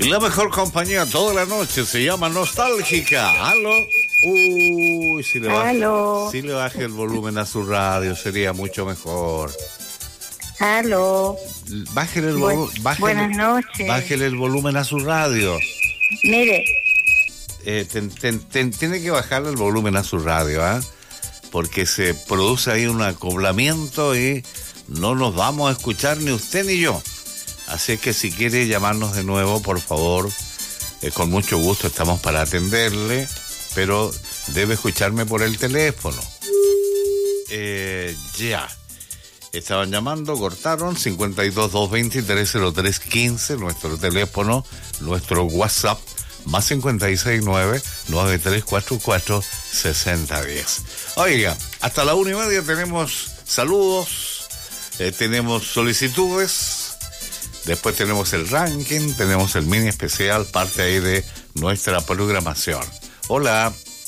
La mejor compañía toda la noche se llama Nostálgica. ¿Aló? Uy, si le baje el volumen a su radio sería mucho mejor. Aló. Bájele el volumen. Buenas noches. Bájele el volumen a su radio. Mire. Tiene que bajarle el volumen a su radio, ¿ah? Porque se produce ahí un acoplamiento y no nos vamos a escuchar ni usted ni yo. Así que si quiere llamarnos de nuevo, por favor, con mucho gusto estamos para atenderle, pero debe escucharme por el teléfono. Ya. Estaban llamando, cortaron, 52-220-303-15, nuestro teléfono, nuestro WhatsApp, más 569-9344-6010. Oiga, hasta la 1:30 tenemos saludos, tenemos solicitudes. Después tenemos el ranking, tenemos el mini especial, parte ahí de nuestra programación. Hola.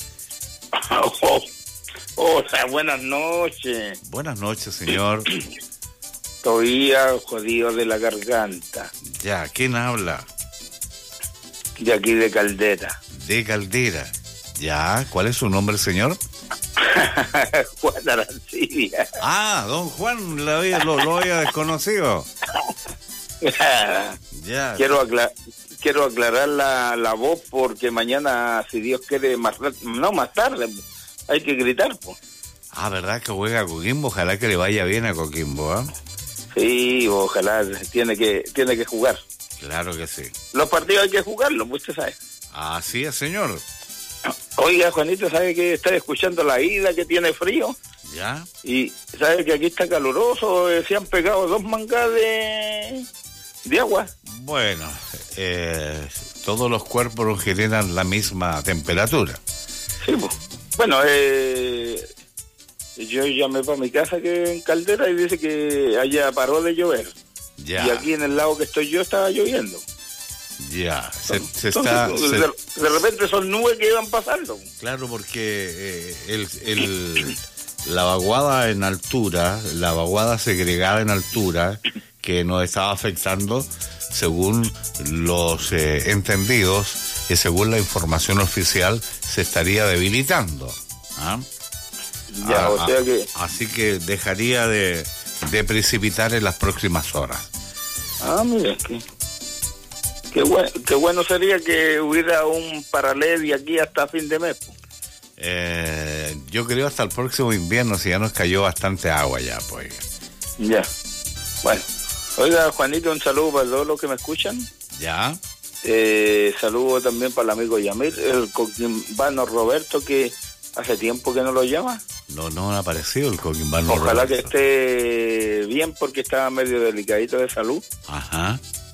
Hola, buenas noches. Buenas noches, señor. Estoy jodido de la garganta. Ya, ¿quién habla? De aquí de Caldera. De Caldera. Ya, ¿cuál es su nombre, señor? Juan Arancibia. Ah, don Juan, lo había desconocido. Ya. Quiero aclarar la voz porque mañana, si Dios quiere, más tarde, hay que gritar, pues. Ah, ¿verdad que juega a Coquimbo? Ojalá que le vaya bien a Coquimbo, ¿eh? Sí, ojalá, tiene que jugar. Claro que sí. Los partidos hay que jugarlos, usted sabe. Así es, señor. Oiga, Juanito, ¿sabe que está escuchando la ida que tiene frío? ¿Ya? Y ¿sabe que aquí está caluroso? Se han pegado 2 mangas de agua. Bueno, todos los cuerpos generan la misma temperatura. Sí, pues. Bueno, yo llamé para mi casa que en Caldera y dice que allá paró de llover. Ya. Y aquí en el lado que estoy yo estaba lloviendo. Ya, de repente son nubes que iban pasando. Claro, porque la vaguada en altura, la vaguada segregada en altura, que nos estaba afectando, según los entendidos y según la información oficial, se estaría debilitando. ¿Ah? Ya, o sea que... Así que dejaría de precipitar en las próximas horas. Ah, mira, qué bueno sería que hubiera un paralelo de aquí hasta fin de mes. Yo creo hasta el próximo invierno, si ya nos cayó bastante agua ya, pues. Ya, bueno. Oiga, Juanito, un saludo para todos los que me escuchan. Ya. Saludo también para el amigo Yamil, el coquimbano Roberto, que hace tiempo que no lo llama. No ha aparecido el coquimbano Ojalá Roberto. que esté bien porque estaba medio delicadito de salud. Ajá.